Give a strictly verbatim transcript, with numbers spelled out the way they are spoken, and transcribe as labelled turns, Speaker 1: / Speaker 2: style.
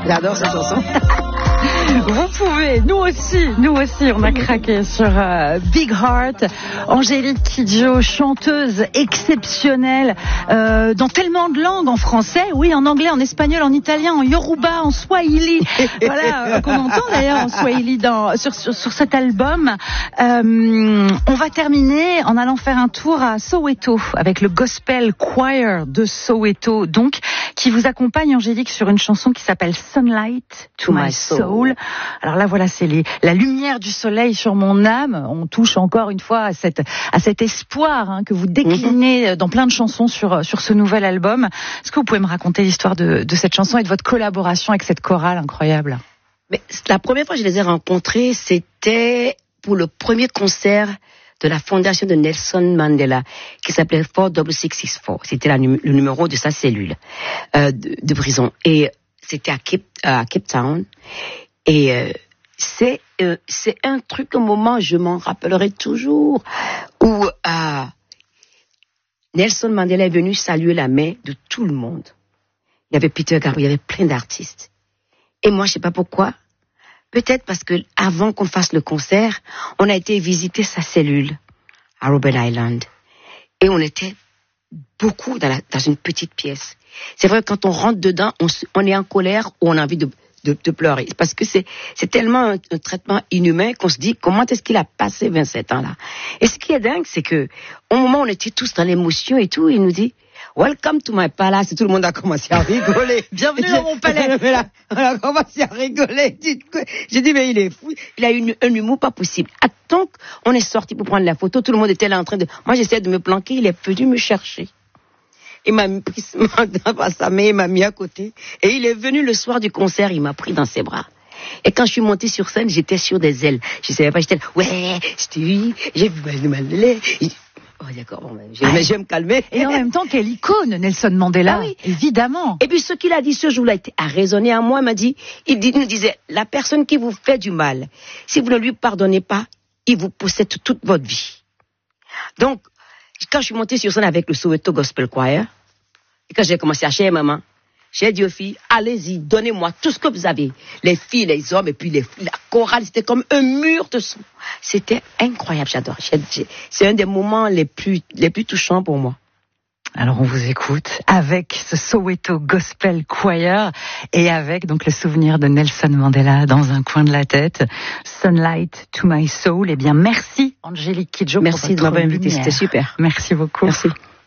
Speaker 1: J'adore cette chanson.
Speaker 2: Vous pouvez, nous aussi, nous aussi, on a craqué sur euh, Big Heart. Angélique Kidjo, chanteuse exceptionnelle euh, dans tellement de langues, en français, oui, en anglais, en espagnol, en italien, en yoruba, en swahili. Voilà, euh, qu'on entend d'ailleurs en swahili dans, sur, sur, sur cet album. Euh, on va terminer en allant faire un tour à Soweto avec le Gospel Choir de Soweto, donc, qui vous accompagne, Angélique, sur une chanson qui s'appelle Sunlight to My Soul. Alors là, voilà, c'est les, la lumière du soleil sur mon âme. On touche encore une fois à, cette, à cet espoir hein, que vous déclinez dans plein de chansons sur, sur ce nouvel album. Est-ce que vous pouvez me raconter l'histoire de, de cette chanson et de votre collaboration avec cette chorale incroyable?
Speaker 1: Mais la première fois que je les ai rencontrés, c'était pour le premier concert de la fondation de Nelson Mandela, qui s'appelait four six six six four. C'était la, le numéro de sa cellule euh, de, de prison. Et c'était à Cape, à Cape Town. Et euh, c'est, euh, c'est un truc, un moment, je m'en rappellerai toujours, où euh, Nelson Mandela est venu saluer la main de tout le monde. Il y avait Peter Gabriel, il y avait plein d'artistes. Et moi, je sais pas pourquoi. Peut-être parce que avant qu'on fasse le concert, on a été visiter sa cellule à Robben Island. Et on était beaucoup dans, la, dans une petite pièce. C'est vrai que quand on rentre dedans, on, on est en colère ou on a envie de, de, de pleurer. Parce que c'est, c'est tellement un, un traitement inhumain qu'on se dit comment est-ce qu'il a passé vingt-sept ans là. Et ce qui est dingue, c'est que au moment où on était tous dans l'émotion et tout, il nous dit Welcome to my palace. Et tout le monde a commencé à rigoler.
Speaker 2: Bienvenue dans mon palais.
Speaker 1: On a commencé à rigoler. J'ai dit, mais il est fou. Il a une, un humour pas possible. Attends qu'on est sorti pour prendre la photo, tout le monde était là en train de... Moi, j'essayais de me planquer. Il est venu me chercher. Il m'a pris dans sa main, il m'a mis à côté. Et il est venu le soir du concert, il m'a pris dans ses bras. Et quand je suis montée sur scène, j'étais sur des ailes. Je savais pas, j'étais là, ouais, je t'ai vu, j'ai vu ma lait. Oh, d'accord, bon, je, ah, je vais me calmer.
Speaker 2: Et en même temps, quelle icône, Nelson Mandela. Ah oui. Évidemment.
Speaker 1: Et puis, ce qu'il a dit ce jour-là a résonné à moi, il m'a dit, il, dit, il nous disait, la personne qui vous fait du mal, si vous ne lui pardonnez pas, il vous possède toute votre vie. Donc, quand je suis montée sur scène avec le Soweto Gospel Choir, et quand j'ai commencé à chercher maman, j'ai dit aux filles, allez-y, donnez-moi tout ce que vous avez. Les filles, les hommes, et puis les, la chorale, c'était comme un mur de son. C'était incroyable, j'adore. J'ai, j'ai, c'est un des moments les plus, les plus touchants pour moi.
Speaker 2: Alors on vous écoute avec ce Soweto Gospel Choir et avec donc le souvenir de Nelson Mandela dans un coin de la tête. Sunlight to my soul. Eh bien merci Angélique Kidjo.
Speaker 1: Merci de m'avoir invité, c'était super.
Speaker 2: Merci beaucoup.
Speaker 1: Merci.